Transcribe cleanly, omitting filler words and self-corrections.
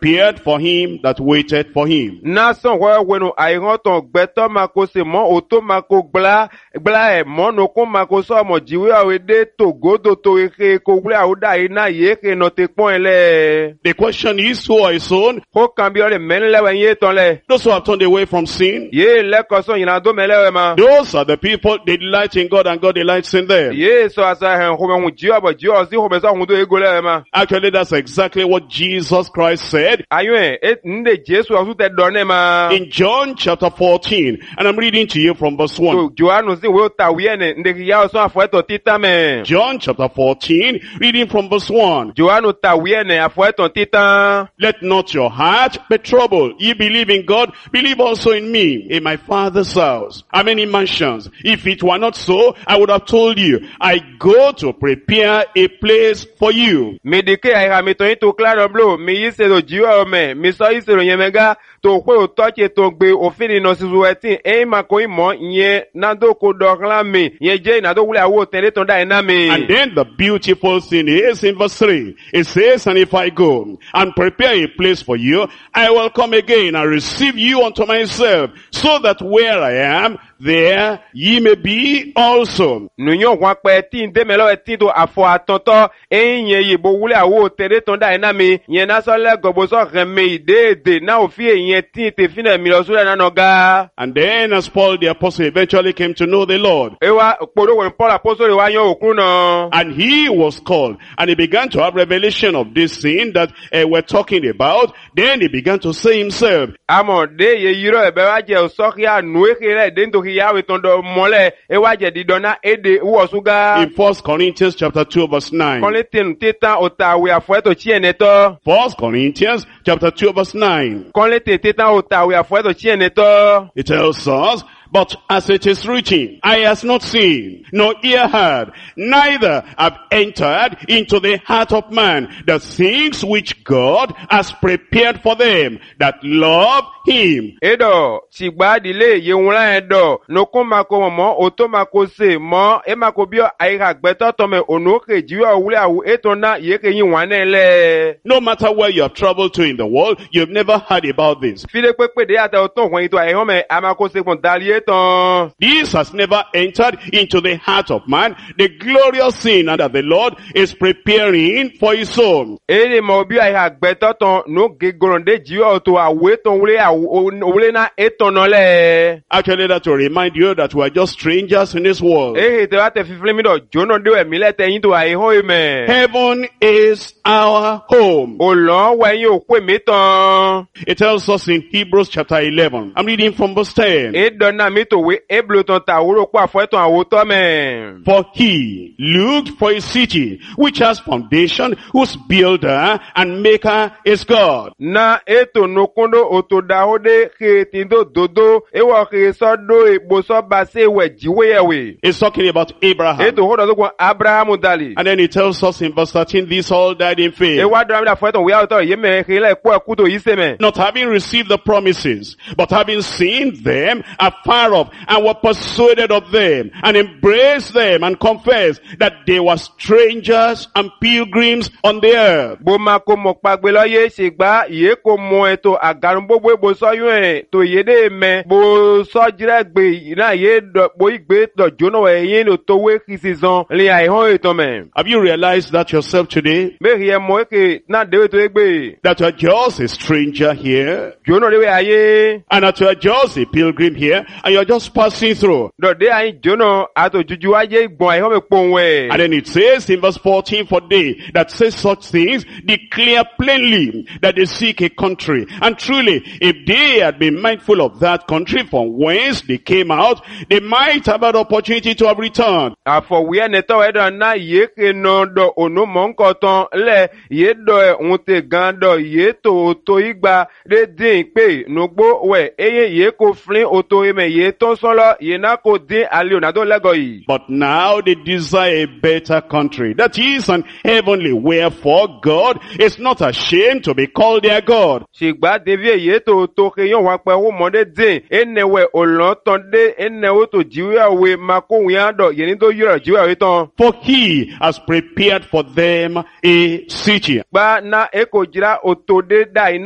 prepared for him that waited for him. Na son wenu airoton gbeto mako se mo oto mako gla e mo no ko mako so mo jiwe awede togodo to eke ko gbe awda ina ye ke no te pon ele. The question is, who are his own? Ko cambio le menle wen ye ton le. Those who have turned away from sin. Ye le koson ina do mele ma. Those are the people, they delight in God and God delights in them. Ye so asa hen ho me ji abo ji o si ho me so hu do ego le ma. Actually, that's exactly what Jesus Christ said. Ayun nde Jesu asu te do ne ma. In John chapter 14, and I'm reading to you from verse 1. So Johannu si we ta wi ene nde ya so afo eto tita me. John chapter 14, reading from verse 1. Johannu ta wi ene afo eto tita. Let not your heart be troubled. Ye believe in God, believe also in me. In my Father's house are many mansions. If it were not so, I would have told you, I go to prepare a place for you. Me dike ayra me to ito claro blo, me yise do jiwa me, me so yise do yemega, to kwe o toche to gbe ofini no sizu etin, mako imo, nye nado ko dokla me, nye je nado wule awo tende tonda ena me. And then the beautiful thing is in verse 3. It says, and if I go and prepare a place for you, I will come again and receive you unto myself, so that where I am, there ye may be also. Nunyo wakpe tin demelo etin to afo atonto, nye yibo wule awo tende tonda ena me, nye naso le goboso reme ide na ofie nye tin te fine milosule na noga. And then as Paul the apostle eventually came to know the Lord, Ewa kpodo when Paul apostle wa yon okun no. and he was called, and he began to have revelation of this thing that we're talking about, then he began to say himself, Amo de ye yiro ebe waje osokia nuekele dento hiyawe tondo mole e waje didona ede uosuga. in 1 Corinthians chapter 2 verse 9. Konletin titan otawe afueto chieneto. 1 Corinthians chapter 2 verse 9. Konletin titan otawe afueto chieneto. It tells us, but as it is written, eye has not seen, nor ear heard, neither have entered into the heart of man the things which God has prepared for them that love him. Edo, sigba dile ye wula edo, no kumako mo, otomako se mo, emako bio aira gbeto tome onoke jiwa wule awu etona yeke yin wanele. No matter where you have traveled to in the world, you've never heard about this. File kwekwe de ata oton kwen ito ayome amako se kon dalie ton. This has never entered into the heart of man, the glorious sin that the Lord is preparing for his own. Ele mo bio aira gbeto ton no gegoronde jiwa oto awe ton wule wule na etonole. Actually, that will remind you that we are just strangers in this world. Te wate fifle mi do jono de we milete yin to aiho ime. Heaven is our home. Olon we yin okwe mi ton. It tells us in Hebrews chapter 11. I'm reading from verse 10. E donna mi to we eblo ton ta wuro kwa fo ton awoto me. For he looked for a city which has foundation, whose builder and maker is God. Na eto no kondo oto da hode ke tindo dodo e wo ke so do e bo so ba se we jiwe yewe. It's talking about Abraham. Eto hodo so Abraham dali. And then it tells us in verse 13, these all died in faith, E wa do mi da fo ton we auto ye me ke le po akuto yi se me. not having received the promises, but having seen them afar off, and were persuaded of them, and embraced them, and confessed that they were strangers and pilgrims on the earth. Bo ma ko mo pagbe lo ye sigba ye ko mo eto agarun gbogbo bo so yun e to ye de me bo so jire gbe na ye do bo igbe do jono e yin lo to we kisizon le ai ho eto me. Have you realized that yourself today? Me rie mo ke na de to egbe That you are just a stranger here, jono de we aye and that you are just a pilgrim here, and you are just passing through. do de ai jono ato juju aye gbon ai ho me pon we. And then it says in verse 14, for they that say such things declare plainly that they seek a country. And truly, if they had been mindful of that country from whence they came out, they might have had opportunity to have returned. Afo we ne to we do na ye ke no do onu mo nko ton le ye do unte gan do ye to igba de din pe nugbo we eye ye ko flin oto eme ye ton so lo ye na ko din ali onado lego yi. But now they desire a better country, that is an heavenly. Wherefore God is not ashamed to be called their God. Sigba devie ye to ke yon wa pe wo mo de din enewe olon ton de enewo to jiwa we mako wi ando ye ni to yoro jiwa we ton. For he has prepared for them a city. Ba na eko jira oto de dai